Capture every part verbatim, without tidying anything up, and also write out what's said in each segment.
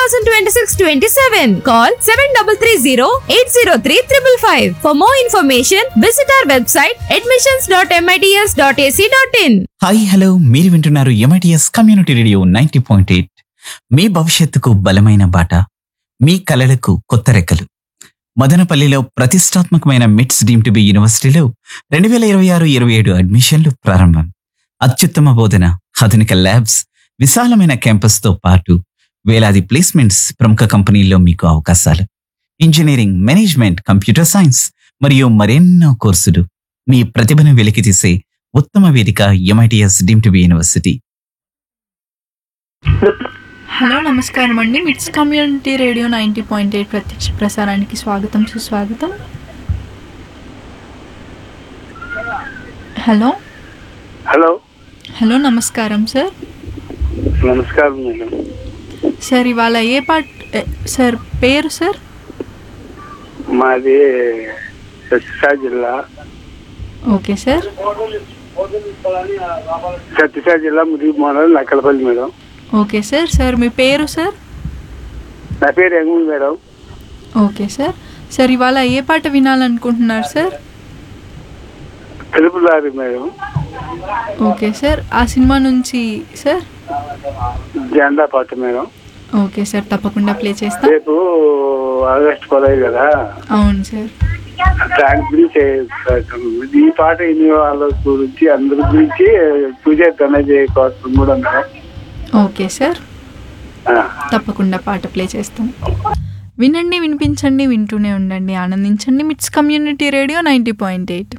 twenty twenty-six twenty-seven. Call seven three three zero eight zero three five five. For more information, visit our website admissions dot mits dot a c dot in. Hi hello, మీరు వింటున్నారు MITS community radio ninety point eight. మీ భవిష్యత్తుకు బలమైన బాట, మీ కలలకు కొత్త రెక్కలు. మదనపల్లిలో ప్రతిష్టాత్మకమైన మిట్స్ డీమ్ టు బి యూనివర్సిటీలో రెండు వేల ఇరవై ఆరు ఇరవై ఏడు అడ్మిషన్లు ప్రారంభం. అత్యుత్తమ బోధన, ఆధునిక ల్యాబ్స్, విశాలమైన క్యాంపస్ తో పాటు వేలాది ప్లేస్మెంట్స్, ప్రముఖ కంపెనీల్లో మీకు అవకాశాలు. ఇంజనీరింగ్, మేనేజ్మెంట్, కంప్యూటర్ సైన్స్ మరియు మరెన్నో కోర్సులు. మీ ప్రతిభను వెలికితీసే ఉత్తమ వేదిక MITS deem to be university. Hello, నమస్కారం అండి. మిట్స్ community radio ninety point eight ప్రత్యక్ష ప్రసారానికి స్వాగతం, సుస్వాగతం. హలో హలో హలో నమస్కారం సార్. నమస్కారం మేడం. సార్, ఇవాళ ఏ పాట సార్? పేరు సార్? మాది సత్యసాయి జిల్లా. Okay sir. సత్యసాయి జిల్లా ముదిగి మండలం Nakkalapalli madam. Okay sir. Sir మీ పేరు సార్? నా పేరు ఎంగుల్ మేడం. Okay sir. సార్, ఇవాళ ఏ పాట వినాలనుకుంటున్నారు సార్? తెలుపుదారి మేడం. Okay sir. ఆ సినిమా నుంచి సార్? జెండా పాట మేడం. ఓకే సార్, తప్పకుండా ప్లే చేస్తాం. రేపు ఆగస్టు పదహైదు కదా. అవును సార్. దాని గురించి ఈ పాట ఇన్ని వాళ్ళ గురించి అందరి గురించి పూజ ధనజయ కోసం కూడా మేడం. ఓకే సార్, తప్పకుండా పాట ప్లే చేస్తాం. వినండి, వినిపించండి, వింటూనే ఉండండి, ఆనందించండి. మిట్స్ community radio ninety point eight.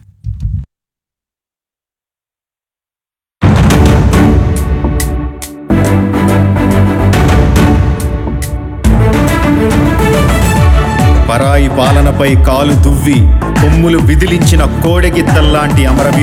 పరాయి పాలనపై కాలు దువ్వి కొమ్ములు విదిలించిన కోడెగిత్తల్లాంటి అమరవీరుడు